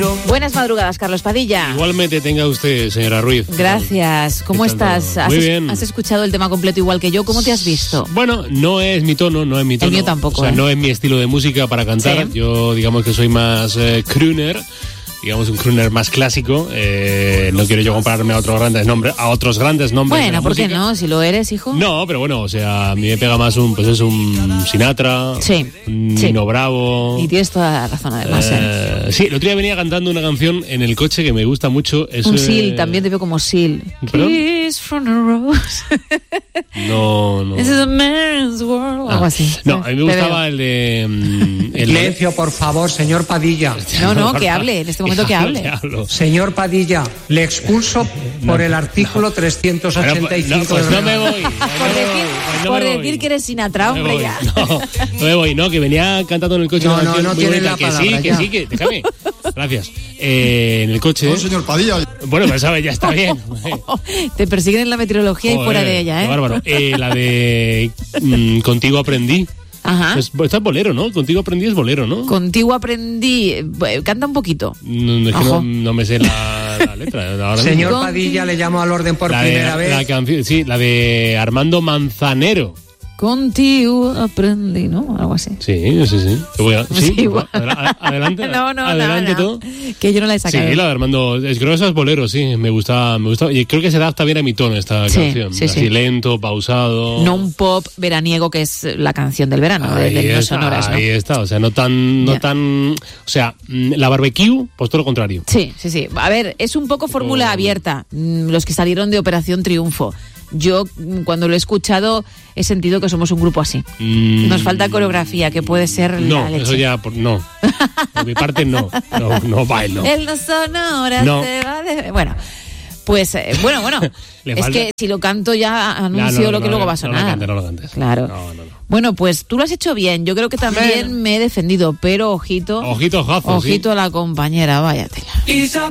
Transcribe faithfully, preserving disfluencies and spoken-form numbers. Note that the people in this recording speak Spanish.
quiero. Buenas madrugadas, Carlos Padilla. Igualmente tenga usted, señora Ruiz. Gracias. ¿Cómo estás? Muy ¿Has, bien. ¿Has escuchado el tema completo igual que yo? ¿Cómo te has visto? Bueno, no es mi tono, no es mi tono. El mío tampoco. O sea, ¿eh? no es mi estilo de música para cantar. Sí. Yo, digamos que soy más eh, crooner. Digamos un crooner más clásico. Eh, no quiero yo compararme a otros grandes nombres, a otros grandes nombres. Bueno, de la ¿por qué música. no? Si lo eres, hijo. No, pero bueno, o sea, a mí me pega más un, pues es un Sinatra, Sí, un sí. Nino Bravo. Y tienes toda la razón, además. ¿eh? Eh, sí, el otro día venía cantando una canción en el coche que me gusta mucho. Es, Un eh, Seal, también te veo como Seal. ¿Perdón? Kiss from a rose. No, no. This is a man's world. Ah. Algo así. No, a mí me Te gustaba veo. el de... mm, el Silencio, por favor, señor Padilla. No, no, que hable, en este momento que hable. hablo. Señor Padilla, le expulso por el artículo trescientos ochenta y cinco No, pues del no me voy. Por decir, por decir que eres Sinatra, No me hombre, voy, ya. no, no me voy, no, que venía cantando en el coche No, una no, canción no muy tiene bonita, la que sí, palabra, que ya. sí, que déjame. Gracias. Eh, en el coche. No, señor Padilla. Bueno, pues sabes, ya está bien. Te persiguen en la meteorología y Joder, fuera de ella, qué ¿eh? bárbaro. Eh, la de mm, Contigo aprendí. Ajá. Es, esta es bolero, ¿no? Contigo aprendí es bolero, ¿no? Contigo aprendí. eh, Canta un poquito. No, es que Ojo. no, no me sé la, la letra. Ahora Señor mismo. Padilla, le llamo al orden por la primera de, vez. La canción, sí, la de Armando Manzanero. Contigo aprendí, ¿no? Algo así. Sí, sí, sí. Te voy a- sí, Sí, igual. adela- adelante. No, no, adelante no, no. todo. Que yo no la he Sí, sacado. la de Armando. Es creo que eso es bolero, sí. Me gusta, me gusta. Y creo que se adapta bien a mi tono esta Sí, canción. sí, Así sí. lento, pausado. No un pop veraniego que es la canción del verano, de, Ahí de no está, sonoras, ¿no? ahí está. O sea, no tan, no Ya. tan. O sea, mm, la barbecue, pues todo lo contrario. Sí, sí, sí. A ver, es un poco fórmula Oh. abierta. Mm, Los que salieron de Operación Triunfo. Yo, mm, cuando lo he escuchado, he sentido que somos un grupo así. Mm, Nos falta coreografía, que puede ser No, la leche. eso ya, por- no. Por mi parte, no. No, no bailo. El no sonoras No. se va de... Bueno, pues, eh, bueno, bueno. Le es falta- que si lo canto ya anuncio No, no, lo que no, luego va a no sonar. lo cantes, no lo cantes. Claro. No, no, no. Bueno, pues tú lo has hecho bien. Yo creo que también Bueno. me he defendido, pero ojito. Ojito, ojazo, sí. Ojito a la compañera, váyatela. Isabel.